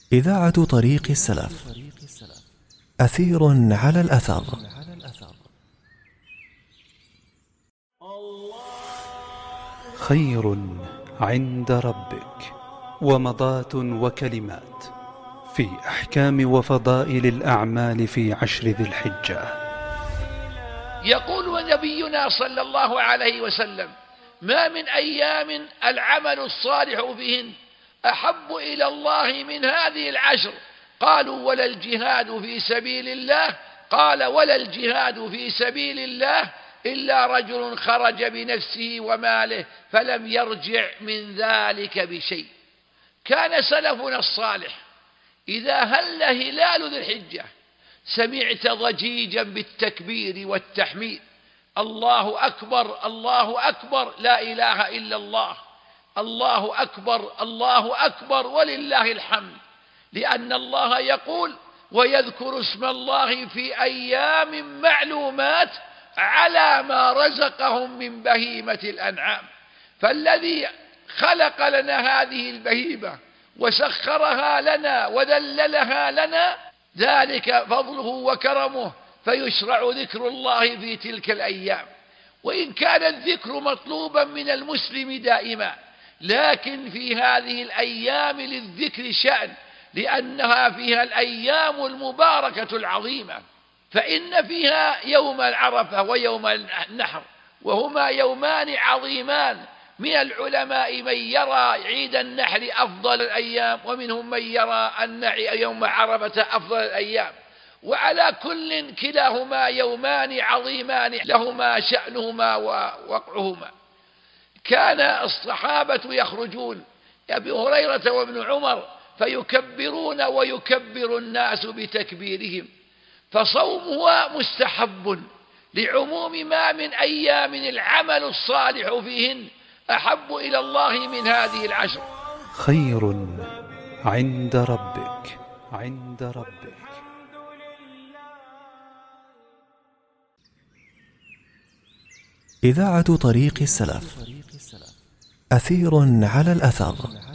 إذاعة طريق السلف. أثير على الأثر. خير عند ربك ومضات وكلمات في أحكام وفضائل الأعمال في 10 ذي الحجة. يقول نبينا صلى الله عليه وسلم: ما من أيام العمل الصالح فيهن أحب إلى الله من هذه 10. قالوا: ولا الجهاد في سبيل الله؟ قال: ولا الجهاد في سبيل الله إلا رجل خرج بنفسه وماله فلم يرجع من ذلك بشيء. كان سلفنا الصالح إذا هل هلال ذي الحجة سمعت ضجيجا بالتكبير والتحميد: الله أكبر الله أكبر لا إله إلا الله، الله أكبر الله أكبر ولله الحمد، لأن الله يقول: ويذكر اسم الله في أيام معلومات على ما رزقهم من بهيمة الأنعام. فالذي خلق لنا هذه البهيمة وسخرها لنا وذللها لنا ذلك فضله وكرمه، فيشرع ذكر الله في تلك الأيام. وإن كان الذكر مطلوبا من المسلم دائما، لكن في هذه الأيام للذكر شأن، لأنها فيها الأيام المباركة العظيمة. فإن فيها يوم العرفة ويوم النحر، وهما يومان عظيمان. من العلماء من يرى عيد النحر أفضل الأيام، ومنهم من يرى أن يوم عرفة أفضل الأيام. وعلى كل كلاهما يومان عظيمان لهما شأنهما ووقعهما. كان الصحابة يخرجون، أبي هريرة وابن عمر، فيكبرون ويكبر الناس بتكبيرهم. فصومها مستحب لعموم ما من أيام العمل الصالح فيهن أحب إلى الله من هذه 10. خير عند ربك عند ربك. إذاعة طريق السلف. أثير على الأثر.